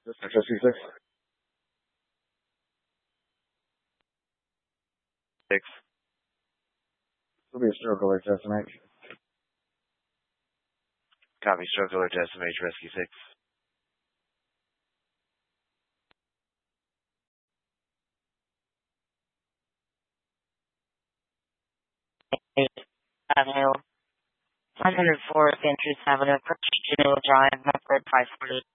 Dispatch Rescue 6. 6. Will be a stroke alert to SMH. Copy, stroke alert to SMH, Rescue 6. Avenue, 504 Andrews Avenue, approach Genoa Drive, Medford 540.